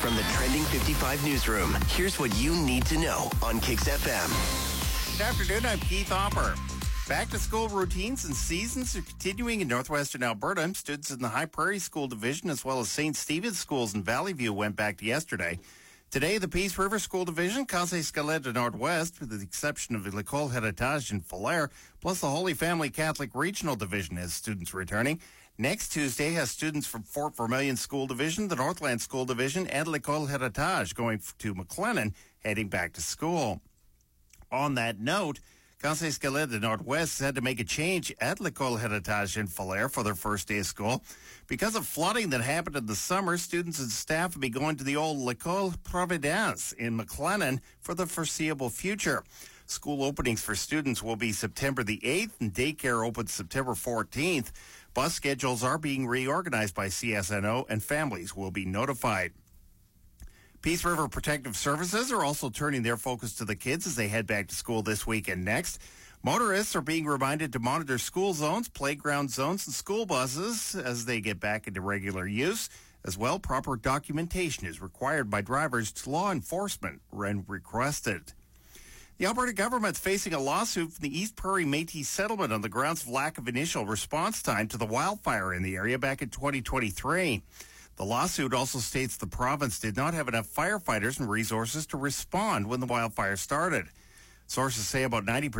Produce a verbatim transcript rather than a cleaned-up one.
From the Trending fifty-five newsroom, here's what you need to know on Kix F M. Good afternoon, I'm Keith Hopper. Back to school routines and seasons are continuing in northwestern Alberta. Students in the High Prairie School Division as well as Saint Stephen's Schools in Valley View went back to yesterday. Today, the Peace River School Division, Conseil-Scalette Northwest, with the exception of L'École Héritage in Falher, plus the Holy Family Catholic Regional Division has students returning. Next Tuesday has students from Fort Vermilion School Division, the Northland School Division, and L'École Héritage going to McLennan, heading back to school. On that note, Conseil-Scalette Northwest had to make a change at L'École Héritage in Falher for their first day of school. Because of flooding that happened in the summer, students and staff will be going to the old L'École Providence in McLennan for the foreseeable future. School openings for students will be September the eighth, and daycare opens September fourteenth. Bus schedules are being reorganized by C S N O, and families will be notified. Peace River Protective Services are also turning their focus to the kids as they head back to school this week and next. Motorists are being reminded to monitor school zones, playground zones, and school buses as they get back into regular use. As well, proper documentation is required by drivers to law enforcement when requested. The Alberta government's facing a lawsuit from the East Prairie Métis settlement on the grounds of lack of initial response time to the wildfire in the area back in twenty twenty-three. The lawsuit also states the province did not have enough firefighters and resources to respond when the wildfire started. Sources say about ninety percent